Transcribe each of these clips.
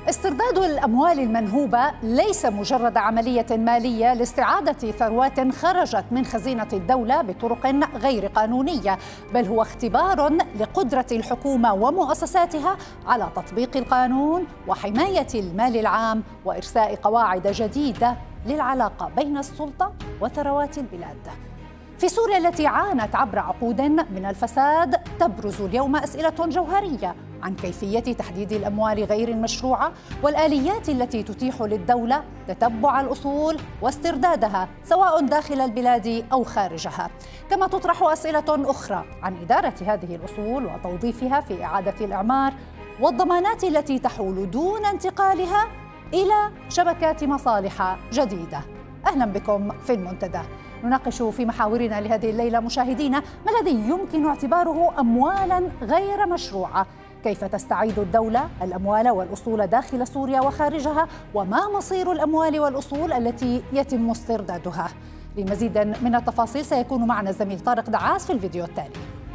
استرداد الأموال المنهوبة ليس مجرد عملية مالية لاستعادة ثروات خرجت من خزينة الدولة بطرق غير قانونية، بل هو اختبار لقدرة الحكومة ومؤسساتها على تطبيق القانون وحماية المال العام وإرساء قواعد جديدة للعلاقة بين السلطة وثروات البلاد. في سوريا التي عانت عبر عقود من الفساد تبرز اليوم أسئلة جوهرية عن كيفية تحديد الأموال غير المشروعة والآليات التي تتيح للدولة تتبع الأصول واستردادها سواء داخل البلاد أو خارجها، كما تطرح أسئلة أخرى عن إدارة هذه الأصول وتوظيفها في إعادة الإعمار والضمانات التي تحول دون انتقالها إلى شبكات مصالح جديدة. أهلا بكم في المنتدى. نناقش في محاورنا لهذه الليلة مشاهدينا ما الذي يمكن اعتباره أموالا غير مشروعة، كيف تستعيد الدولة الأموال والأصول داخل سوريا وخارجها، وما مصير الأموال والأصول التي يتم استردادها. لمزيد من التفاصيل سيكون معنا الزميل طارق دعاس في الفيديو التالي.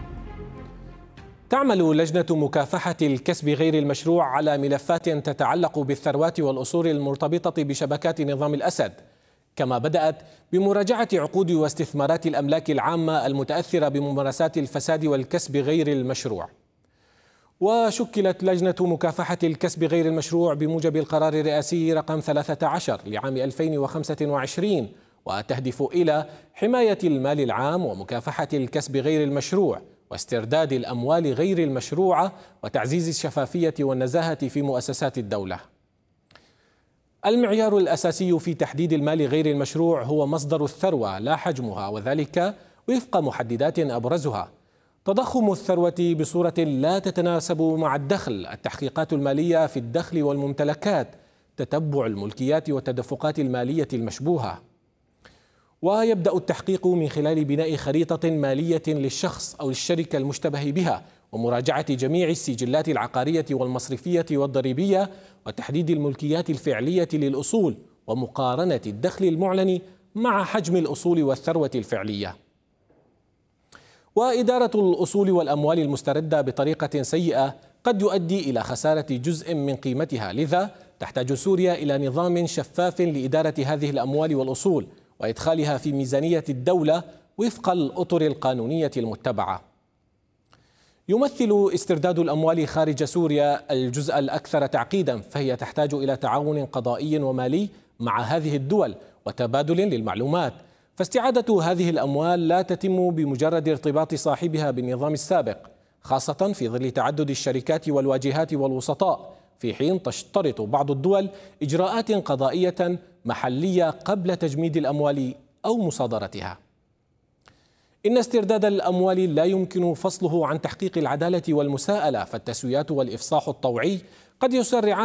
تعمل لجنة مكافحة الكسب غير المشروع على ملفات تتعلق بالثروات والأصول المرتبطة بشبكات نظام الأسد، كما بدأت بمراجعة عقود واستثمارات الأملاك العامة المتأثرة بممارسات الفساد والكسب غير المشروع. وشكلت لجنة مكافحة الكسب غير المشروع بموجب القرار الرئاسي رقم 13 لعام 2025، وتهدف إلى حماية المال العام ومكافحة الكسب غير المشروع واسترداد الأموال غير المشروعة وتعزيز الشفافية والنزاهة في مؤسسات الدولة. المعيار الأساسي في تحديد المال غير المشروع هو مصدر الثروة لا حجمها، وذلك وفق محددات أبرزها تضخم الثروة بصورة لا تتناسب مع الدخل، التحقيقات المالية في الدخل والممتلكات، تتبع الملكيات والتدفقات المالية المشبوهة. ويبدأ التحقيق من خلال بناء خريطة مالية للشخص أو الشركة المشتبه بها، ومراجعة جميع السجلات العقارية والمصرفية والضريبية، وتحديد الملكيات الفعلية للأصول، ومقارنة الدخل المعلن مع حجم الأصول والثروة الفعلية. وإدارة الأصول والأموال المستردة بطريقة سيئة قد يؤدي إلى خسارة جزء من قيمتها، لذا تحتاج سوريا إلى نظام شفاف لإدارة هذه الأموال والأصول وإدخالها في ميزانية الدولة وفق الأطر القانونية المتبعة. يمثل استرداد الأموال خارج سوريا الجزء الأكثر تعقيدا، فهي تحتاج إلى تعاون قضائي ومالي مع هذه الدول وتبادل للمعلومات، فاستعادة هذه الأموال لا تتم بمجرد ارتباط صاحبها بالنظام السابق، خاصة في ظل تعدد الشركات والواجهات والوسطاء، في حين تشترط بعض الدول إجراءات قضائية محلية قبل تجميد الأموال أو مصادرتها. إن استرداد الأموال لا يمكن فصله عن تحقيق العدالة والمساءلة، فالتسويات والإفصاح الطوعي قد يسرعان